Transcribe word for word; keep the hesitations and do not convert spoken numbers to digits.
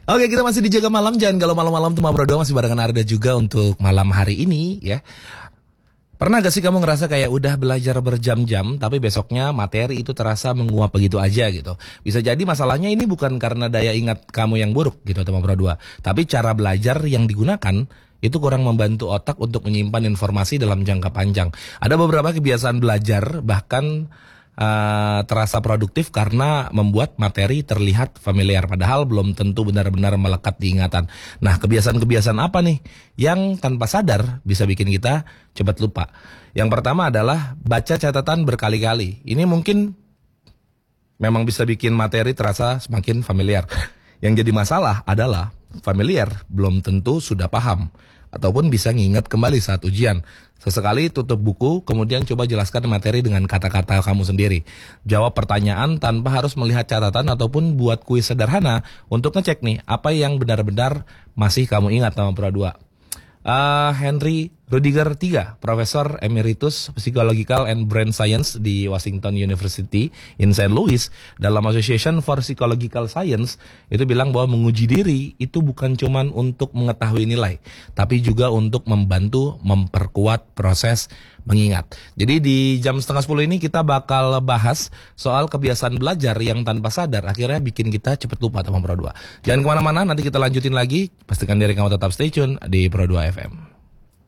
Oke, kita masih dijaga malam. Jangan kalau malam-malam tuh Bro dua masih barengan Arda juga untuk malam hari ini ya. Pernah gak sih kamu ngerasa kayak udah belajar berjam-jam tapi besoknya materi itu terasa menguap begitu aja gitu. Bisa jadi masalahnya ini bukan karena daya ingat kamu yang buruk gitu teman Bro dua, tapi cara belajar yang digunakan itu kurang membantu otak untuk menyimpan informasi dalam jangka panjang. Ada beberapa kebiasaan belajar bahkan Uh, terasa produktif karena membuat materi terlihat familiar padahal belum tentu benar-benar melekat di ingatan. Nah, kebiasaan-kebiasaan apa nih yang tanpa sadar bisa bikin kita cepat lupa? Yang pertama adalah baca catatan berkali-kali. Ini mungkin memang bisa bikin materi terasa semakin familiar. Yang jadi masalah adalah familiar belum tentu sudah paham ataupun bisa nginget kembali saat ujian. Sesekali tutup buku, kemudian coba jelaskan materi dengan kata-kata kamu sendiri. Jawab pertanyaan tanpa harus melihat catatan ataupun buat kuis sederhana untuk ngecek nih apa yang benar-benar masih kamu ingat sama Pro dua. Uh, Henry Rudiger tiga, Profesor Emeritus Psychological and Brain Science di Washington University in Saint Louis, dalam Association for Psychological Science itu bilang bahwa menguji diri itu bukan cuman untuk mengetahui nilai, tapi juga untuk membantu memperkuat proses mengingat. Jadi di jam setengah sepuluh ini kita bakal bahas soal kebiasaan belajar yang tanpa sadar akhirnya bikin kita cepet lupa sama Pro dua. Jangan kemana-mana, nanti kita lanjutin lagi. Pastikan diri kamu tetap stay tune di Pro dua F M.